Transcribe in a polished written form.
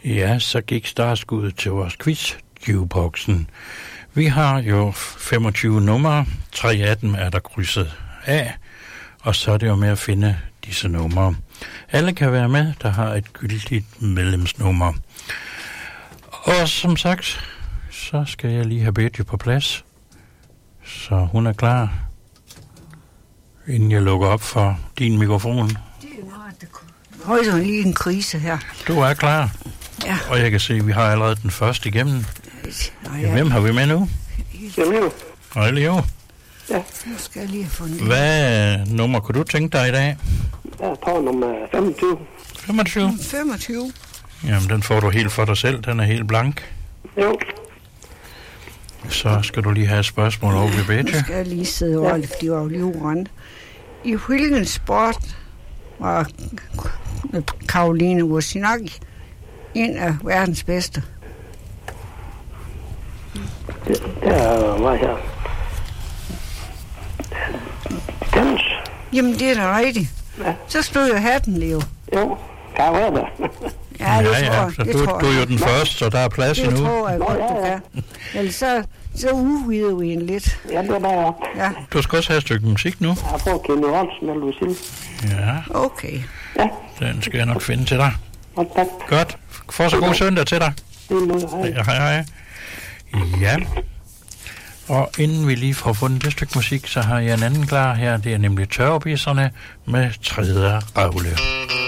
Ja, så gik startskuddet til vores quiz, Jukeboxen. Vi har jo 25 numre, 3 af dem er der krydset af, og så er det jo med at finde disse numre. Alle kan være med, der har et gyldigt medlemsnummer. Og som sagt, så skal jeg lige have Betty på plads, så hun er klar, inden jeg lukker op for din mikrofon. Det er højt og lige en krise her. Du er klar? Ja. Og jeg kan se, at vi har allerede den første igennem. Ja, hvem har vi med nu? Leo. Hej, Leo. Ja. Nu skal jeg lige have fundet. Hvad nummer kunne du tænke dig i dag? Jeg tror nummer 25. 25? 25. Jamen, den får du helt for dig selv. Den er helt blank. Jo. Så skal du lige have et spørgsmål over ved Betty. Nu skal jeg lige sidde over, fordi det var jo lige urent. I hvilken sport var Caroline Wozniacki en af verdens bedste? Der var her. Dans. Jamen, det er da rigtigt. Ja. Så stod jeg hatten, Leo. Jo, kan jeg være der? Ja, det tror jeg. Så du er jo den første, så der er plads endnu. Det tror jeg godt, du kan. Ellers så udvider vi en lidt. Ja, det er bare. Ja. Du skal også have et stykke musik nu. Jeg får Kenny Olsen eller Lucille. Ja. Okay. Ja. Den skal jeg nok finde til dig. Og tak. Godt. Få så god søndag til dig. Hej. Ja. Og inden vi lige får fundet det stykke musik, så har jeg en anden klar her. Det er nemlig Tørrebisserne med Tredje Ravle.